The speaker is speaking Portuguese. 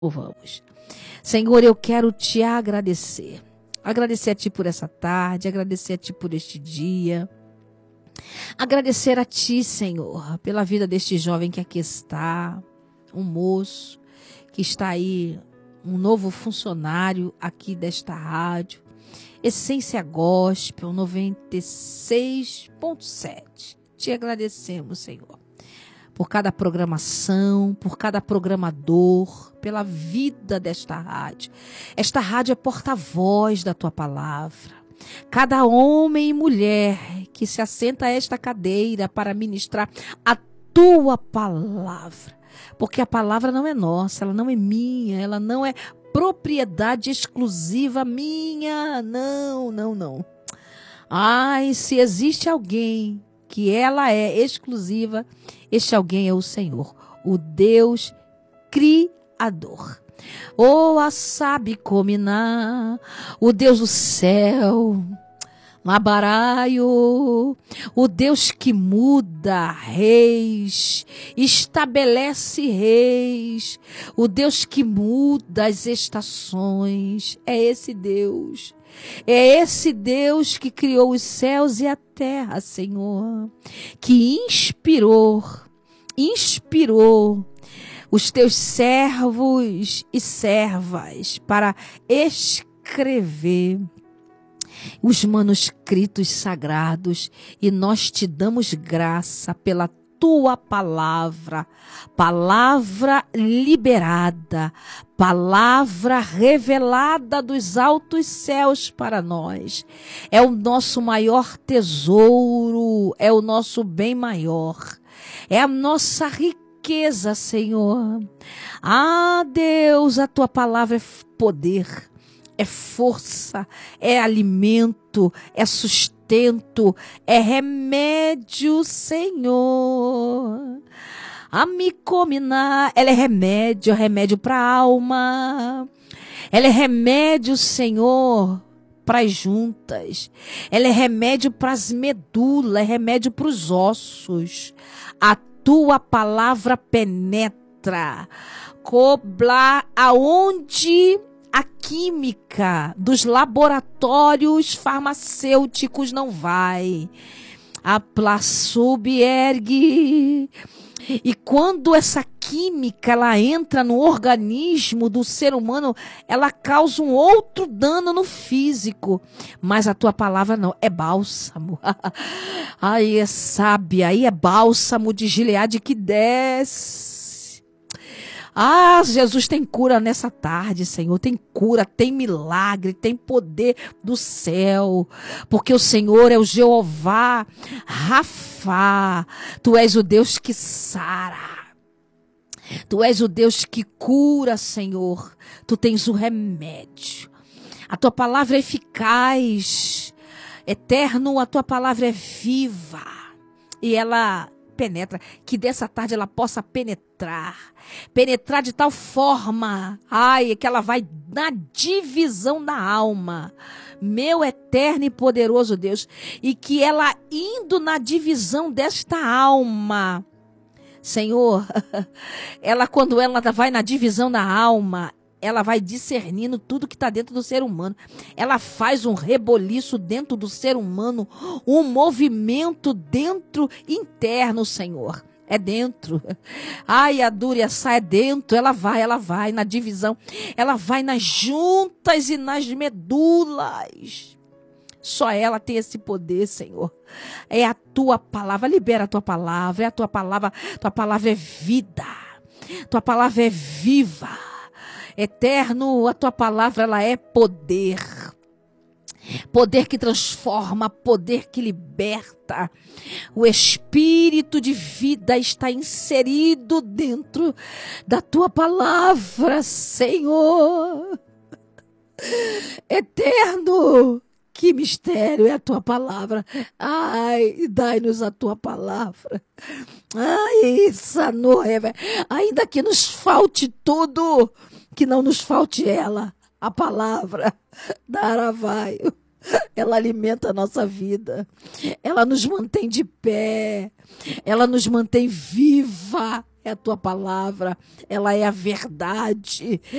louvamos. Senhor, eu quero te agradecer. Agradecer a ti por essa tarde, agradecer a ti por este dia. Agradecer a ti, Senhor, pela vida deste jovem que aqui está, um moço que está aí, um novo funcionário aqui desta rádio, Essência Gospel 96.7. Te agradecemos, Senhor, por cada programação, por cada programador, pela vida desta rádio. Esta rádio é porta-voz da tua palavra. Cada homem e mulher que se assenta a esta cadeira para ministrar a tua palavra. Porque a palavra não é nossa, ela não é minha, ela não é propriedade exclusiva minha. Não, não, não. Ai, se existe alguém que ela é exclusiva, este alguém é o Senhor, o Deus Criador. Oh, a sabe cominar, o Deus do céu, Labaraio, o Deus que muda reis, estabelece reis, o Deus que muda as estações, é esse Deus. É esse Deus que criou os céus e a terra, Senhor, que inspirou os teus servos e servas para escrever os manuscritos sagrados, e nós te damos graça pela tua palavra, palavra liberada, palavra revelada dos altos céus para nós. É o nosso maior tesouro, é o nosso bem maior, é a nossa riqueza, Senhor. Ah, Deus, a tua palavra é poder, é força, é alimento, é sustento, é remédio, Senhor. A Micomina, ela é remédio para a alma. Ela é remédio, Senhor, para as juntas. Ela é remédio para as medulas, é remédio para os ossos. A tua palavra penetra, cobra aonde a química dos laboratórios farmacêuticos não vai. A plasubiergue. E quando essa química ela entra no organismo do ser humano, ela causa um outro dano no físico. Mas a tua palavra não, é bálsamo. Aí é sábia, aí é bálsamo de Gileade que desce. Ah, Jesus tem cura nessa tarde, Senhor, tem cura, tem milagre, tem poder do céu, porque o Senhor é o Jeová Rafá, tu és o Deus que sara, tu és o Deus que cura, Senhor, tu tens o remédio, a tua palavra é eficaz, eterno, a tua palavra é viva, e ela penetra, que dessa tarde ela possa penetrar de tal forma, que ela vai na divisão da alma, meu eterno e poderoso Deus, e que ela indo na divisão desta alma, Senhor, quando ela vai na divisão da alma, ela vai discernindo tudo que está dentro do ser humano. Ela faz um reboliço dentro do ser humano, um movimento dentro interno, Senhor. É dentro. A dura e a sai é dentro. Ela vai na divisão. Ela vai nas juntas e nas medulas. Só ela tem esse poder, Senhor. É a tua palavra. Libera a tua palavra. É a tua palavra. Tua palavra é vida. Tua palavra é viva. Eterno, a tua palavra ela é poder. Poder que transforma, poder que liberta. O espírito de vida está inserido dentro da tua palavra, Senhor. Eterno, que mistério é a tua palavra. Dai-nos a tua palavra. Ainda que nos falte tudo, que não nos falte ela, a palavra da Aravaio. Ela alimenta a nossa vida, ela nos mantém de pé, ela nos mantém viva, É a tua palavra, ela é a verdade.